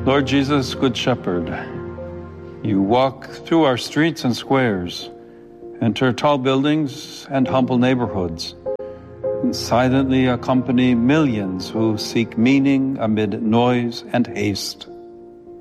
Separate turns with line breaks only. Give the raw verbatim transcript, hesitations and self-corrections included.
Lord Jesus, Good Shepherd, you walk through our streets and squares, enter tall buildings and humble neighborhoods, and silently accompany millions who seek meaning amid noise and haste.